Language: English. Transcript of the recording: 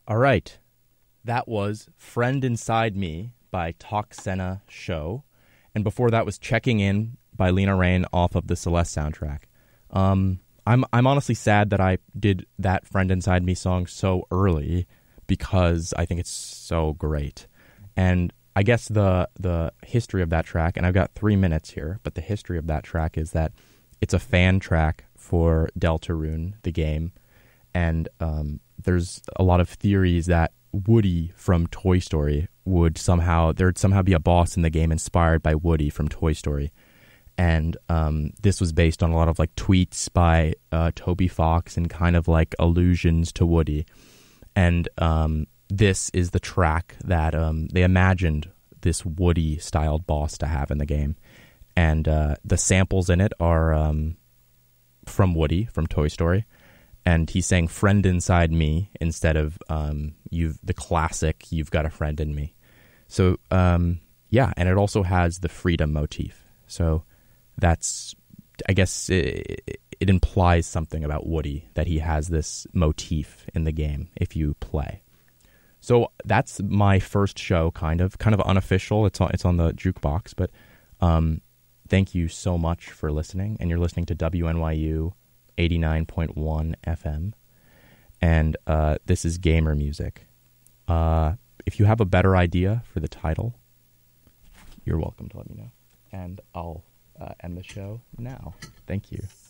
All right. That was Friend Inside Me by Toxena Show. And before that was Checking In by Lena Raine off of the Celeste soundtrack. I'm honestly sad that I did that Friend Inside Me song so early because I think it's so great. And I guess the history of that track, and I've got 3 minutes here, but the history of that track is that it's a fan track for Deltarune, the game. And there's a lot of theories that Woody from Toy Story would somehow be a boss in the game inspired by Woody from Toy Story. And this was based on a lot of like tweets by Toby Fox and kind of like allusions to Woody. And this is the track that they imagined this Woody-styled boss to have in the game. And the samples in it are from Woody from Toy Story. And he's saying "friend inside me" instead of the classic "you've got a friend in me." So yeah, and it also has the freedom motif. So that's, I guess, it implies something about Woody, that he has this motif in the game if you play. So that's my first show, kind of unofficial. It's on the jukebox, but thank you so much for listening. And you're listening to WNYU 89.1 FM, and this is Gamer Music. If you have a better idea for the title, you're welcome to let me know, and I'll end the show now. Thank you.